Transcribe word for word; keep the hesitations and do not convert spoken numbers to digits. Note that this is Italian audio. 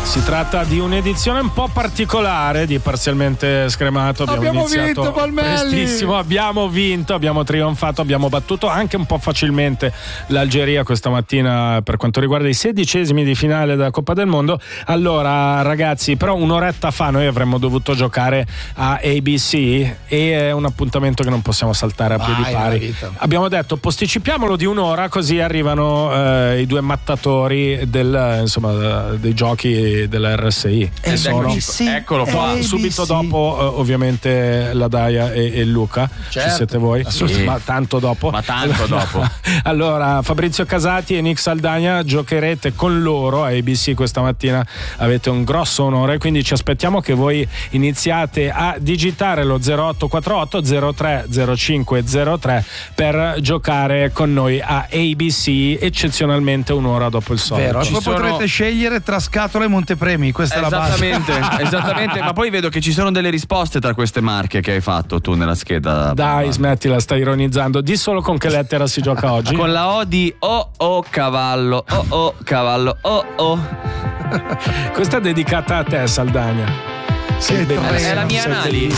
Si tratta di un'edizione un po' particolare di Parzialmente Scremato. Abbiamo, abbiamo iniziato vinto, Palmelli. prestissimo, abbiamo vinto, abbiamo trionfato, abbiamo battuto anche un po' facilmente l'Algeria questa mattina per quanto riguarda i sedicesimi di finale della Coppa del Mondo. Allora ragazzi, però un'oretta fa noi avremmo dovuto giocare a A B C e è un appuntamento che non possiamo saltare a Vai, piedi pari. Abbiamo detto posticipiamolo di un'ora, così arrivano eh, i due mattatori del, insomma, dei giochi della R S I. E sono, eccolo qua. A B C. Subito dopo eh, ovviamente la Daia e, e Luca. Certo. Ci siete voi? Sì. Ma tanto dopo. Ma tanto dopo. Allora Fabrizio Casati e Nick Saldagna giocherete con loro a A B C questa mattina. Avete un grosso onore, quindi ci aspettiamo che voi iniziate a digitare lo zero otto quattro otto zero tre zero cinque zero tre per giocare con noi a A B C, eccezionalmente un'ora dopo il solito. Vero, Ci poi sono- potrete scegliere tra scatola e montepremi, questa è la base. Esattamente, esattamente. Ma poi vedo che ci sono delle risposte tra queste marche che hai fatto tu nella scheda. Dai, smettila, stai ironizzando. Di solo con che lettera si gioca oggi? Con la O di oh oh cavallo, oh oh cavallo, oh oh. Questa è dedicata a te, Saldagna. Sei bellissimo, treno. È la mia sei analisi.